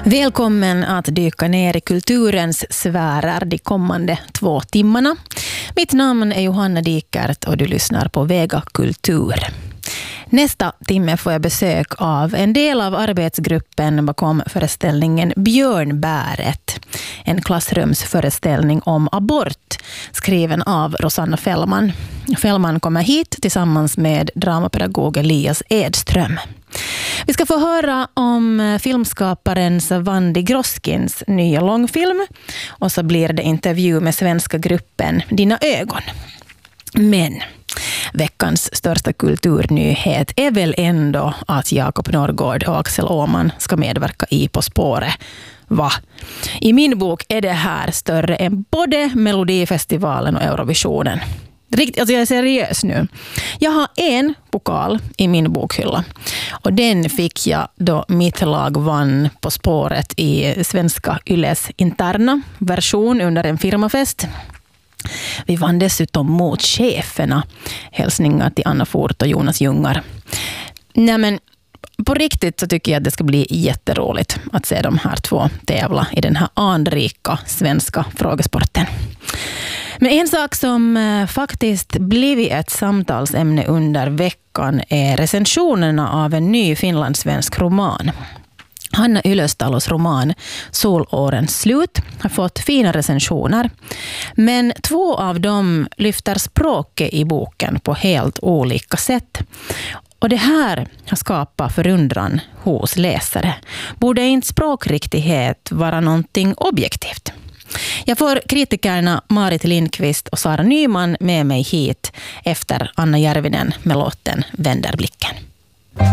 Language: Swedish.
Välkommen att dyka ner i kulturens sfärer de kommande 2 timmarna. Mitt namn är Johanna Dikert och du lyssnar på Vega Kultur. Nästa timme får jag besök av en del av arbetsgruppen bakom föreställningen Björnbäret. En klassrumsföreställning om abort skriven av Rosanna Fällman. Fällman kommer hit tillsammans med dramapedagog Elias Edström. Vi ska få höra om filmskaparen Savandi Groskins nya långfilm och så blir det intervju med svenska gruppen Dina ögon. Men veckans största kulturnyhet är väl ändå att Jakob Norrgård och Axel Åhman ska medverka i På spåret. Va? I min bok är det här större än både Melodifestivalen och Eurovisionen. Riktigt, alltså jag är seriös nu. Jag har en pokal i min bokhylla. Och den fick jag då mitt lag vann På spåret i svenska Yles interna version under en firmafest. Vi vann dessutom mot cheferna. Hälsningar till Anna Fort och Jonas Jungar. Nej, men på riktigt så tycker jag att det ska bli jätteroligt att se de här 2 tävla i den här anrika svenska frågesporten. Men en sak som faktiskt blivit ett samtalsämne under veckan är recensionerna av en ny finlandssvensk roman. Hanna Ylöstalos roman Solårens slut har fått fina recensioner. Men 2 av dem lyfter språket i boken på helt olika sätt. Och det här har skapat förundran hos läsare. Borde inte språkriktighet vara någonting objektivt? Jag får kritikerna Marit Lindqvist och Sara Nyman med mig hit efter Anna Järvinen med låten Vänder blicken.